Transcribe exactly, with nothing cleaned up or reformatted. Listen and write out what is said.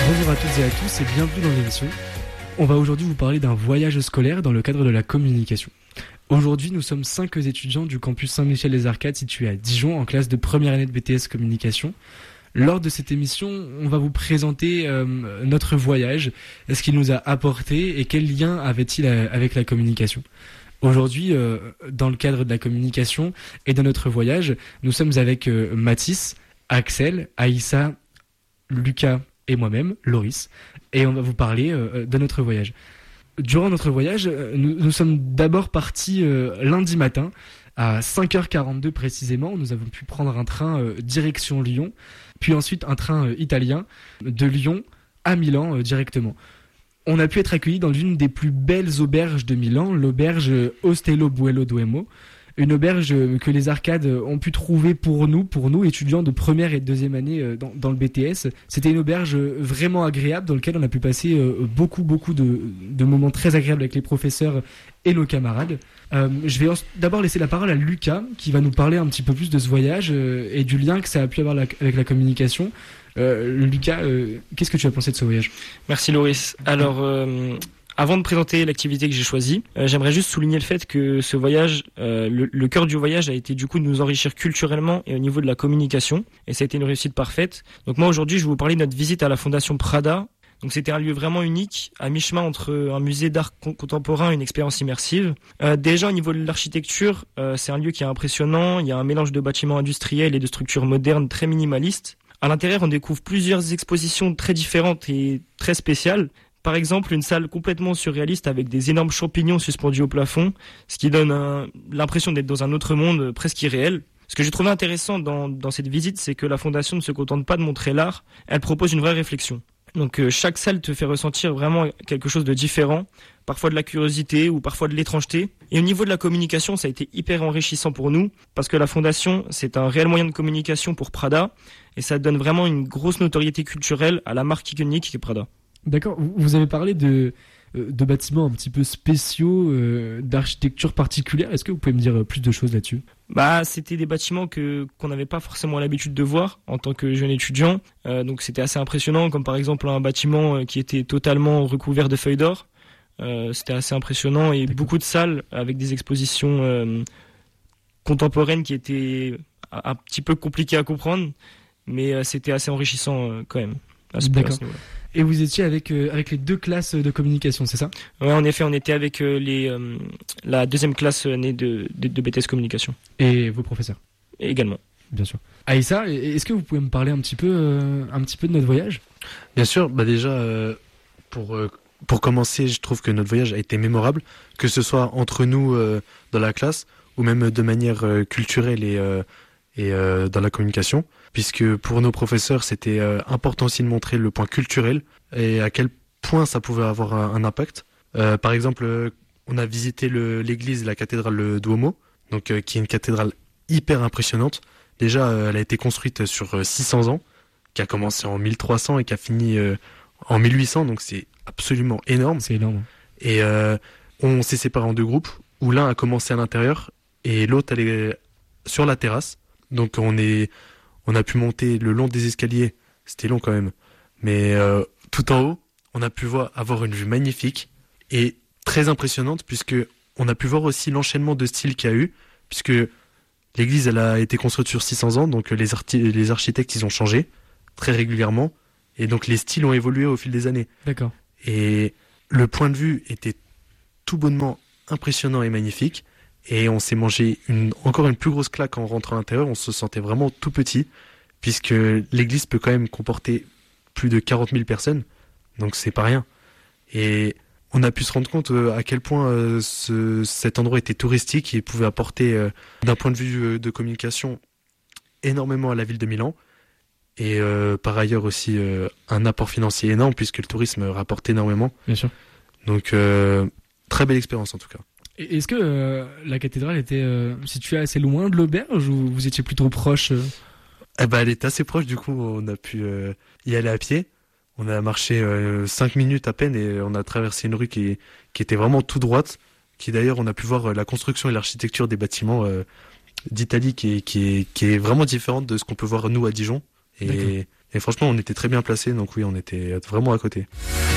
Bonjour à toutes et à tous et bienvenue dans l'émission. On va aujourd'hui vous parler d'un voyage scolaire dans le cadre de la communication. Aujourd'hui, nous sommes cinq étudiants du campus Saint-Michel-les-Arcades situé à Dijon en classe de première année de B T S communication. Lors de cette émission, on va vous présenter euh, notre voyage, ce qu'il nous a apporté et quel lien avait-il avec la communication. Aujourd'hui, euh, dans le cadre de la communication et de notre voyage, nous sommes avec euh, Mathis, Axel, Aïssa, Lucas et moi-même, Loris, et on va vous parler euh, de notre voyage. Durant notre voyage, nous, nous sommes d'abord partis euh, lundi matin, à cinq heures quarante-deux précisément. Nous avons pu prendre un train euh, direction Lyon, puis ensuite un train euh, italien de Lyon à Milan euh, directement. On a pu être accueillis dans l'une des plus belles auberges de Milan, l'auberge Ostello Buello Duomo, une auberge que les Arcades ont pu trouver pour nous, pour nous étudiants de première et de deuxième année dans, dans le B T S. C'était une auberge vraiment agréable dans laquelle on a pu passer beaucoup, beaucoup de, de moments très agréables avec les professeurs et nos camarades. Euh, je vais d'abord laisser la parole à Lucas qui va nous parler un petit peu plus de ce voyage euh, et du lien que ça a pu avoir la, avec la communication. Euh, Lucas, euh, qu'est-ce que tu as pensé de ce voyage ? Merci Loris. Alors, euh, avant de présenter l'activité que j'ai choisie, euh, j'aimerais juste souligner le fait que ce voyage, euh, le, le cœur du voyage a été du coup de nous enrichir culturellement et au niveau de la communication. Et ça a été une réussite parfaite. Donc moi aujourd'hui, je vais vous parler de notre visite à la Fondation Prada. Donc c'était un lieu vraiment unique, à mi-chemin entre un musée d'art contemporain et une expérience immersive. Euh, déjà au niveau de l'architecture, euh, c'est un lieu qui est impressionnant. Il y a un mélange de bâtiments industriels et de structures modernes très minimalistes. À l'intérieur, on découvre plusieurs expositions très différentes et très spéciales. Par exemple, une salle complètement surréaliste avec des énormes champignons suspendus au plafond, ce qui donne un, l'impression d'être dans un autre monde presque irréel. Ce que j'ai trouvé intéressant dans, dans cette visite, c'est que la Fondation ne se contente pas de montrer l'art, elle propose une vraie réflexion. Donc euh, chaque salle te fait ressentir vraiment quelque chose de différent, parfois de la curiosité ou parfois de l'étrangeté. Et au niveau de la communication, ça a été hyper enrichissant pour nous, parce que la Fondation, c'est un réel moyen de communication pour Prada, et ça donne vraiment une grosse notoriété culturelle à la marque iconique qui est Prada. D'accord, vous avez parlé de, de bâtiments un petit peu spéciaux, euh, d'architecture particulière. Est-ce que vous pouvez me dire plus de choses là-dessus ? Bah, c'était des bâtiments que qu'on n'avait pas forcément l'habitude de voir en tant que jeune étudiant. Euh, donc c'était assez impressionnant, comme par exemple un bâtiment qui était totalement recouvert de feuilles d'or. Euh, c'était assez impressionnant et D'accord. Beaucoup de salles avec des expositions euh, contemporaines qui étaient un, un petit peu compliquées à comprendre, mais euh, c'était assez enrichissant euh, quand même. À ce D'accord. À ce niveau-là. Et vous étiez avec, euh, avec les deux classes de communication, c'est ça ? Oui, en effet, on était avec euh, les, euh, la deuxième classe année de, de, de B T S Communication. Et vos professeurs ? Et également. Bien sûr. Aïssa, est-ce que vous pouvez me parler un petit peu, euh, un petit peu de notre voyage ? Bien sûr, bah déjà, euh, pour, euh, pour commencer, je trouve que notre voyage a été mémorable, que ce soit entre nous euh, dans la classe, ou même de manière euh, culturelle et, euh, et euh, dans la communication. Puisque pour nos professeurs, c'était euh, important aussi de montrer le point culturel et à quel point ça pouvait avoir un, un impact. Euh, par exemple, euh, on a visité le, l'église, la cathédrale le Duomo, donc euh, qui est une cathédrale hyper impressionnante. Déjà, euh, elle a été construite sur euh, six cents ans, qui a commencé en mille trois cents et qui a fini euh, en mille huit cents, donc c'est absolument énorme. C'est énorme. Et euh, on s'est séparés en deux groupes, où l'un a commencé à l'intérieur et l'autre allait sur la terrasse. Donc on est... On a pu monter le long des escaliers, c'était long quand même, mais euh, tout en haut, on a pu voir, avoir une vue magnifique et très impressionnante puisque on a pu voir aussi l'enchaînement de styles qu'il y a eu, puisque l'église elle a été construite sur six cents ans, donc les, arti- les architectes ils ont changé très régulièrement et donc les styles ont évolué au fil des années. D'accord. Et le point de vue était tout bonnement impressionnant et magnifique. Et on s'est mangé une, encore une plus grosse claque en rentrant à l'intérieur. On se sentait vraiment tout petit, puisque l'église peut quand même comporter plus de quarante mille personnes. Donc c'est pas rien. Et on a pu se rendre compte à quel point ce, cet endroit était touristique et pouvait apporter, d'un point de vue de communication, énormément à la ville de Milan. Et euh, par ailleurs aussi euh, un apport financier énorme, puisque le tourisme rapporte énormément. Bien sûr. Donc euh, très belle expérience en tout cas. Est-ce que euh, la cathédrale était euh, située assez loin de l'auberge ou vous étiez plutôt proche euh... Eh ben, elle est assez proche, du coup on a pu euh, y aller à pied. On a marché euh, cinq minutes à peine et on a traversé une rue qui, qui était vraiment tout droite, qui d'ailleurs on a pu voir euh, la construction et l'architecture des bâtiments euh, d'Italie qui est, qui, est, qui est vraiment différente de ce qu'on peut voir nous à Dijon. Et Et franchement, on était très bien placés, donc oui, on était vraiment à côté.